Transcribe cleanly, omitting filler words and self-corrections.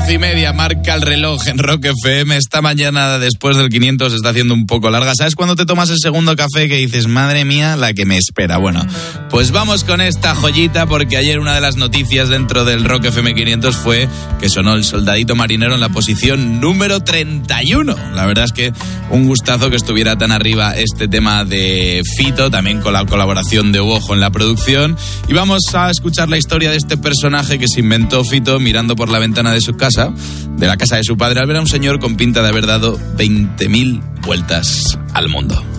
11:30 marca el reloj en Rock FM. Esta mañana después del 500 se está haciendo un poco larga. ¿Sabes cuando te tomas el segundo café que dices, madre mía, la que me espera? Bueno, pues vamos con esta joyita, porque ayer una de las noticias dentro del Rock FM 500 fue que sonó El Soldadito Marinero en la posición número 31. La verdad es que un gustazo que estuviera tan arriba este tema de Fito, también con la colaboración de Ojo en la producción. Y vamos a escuchar la historia de este personaje que se inventó Fito mirando por la ventana de su casa, de la casa de su padre, al ver a un señor con pinta de haber dado 20.000 vueltas al mundo.